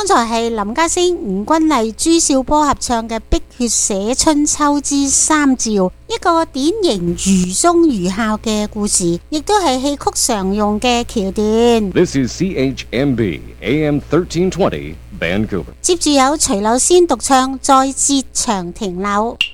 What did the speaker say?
剛才係林家聲、吳君麗、朱少波合唱嘅《碧血寫春秋之三趙》，一個典型如鬆如孝嘅故事，亦都係戲曲常用嘅橋段。 This is CHMB AM 1320 Vancouver。 接住有徐柳仙獨唱《在折長亭柳》。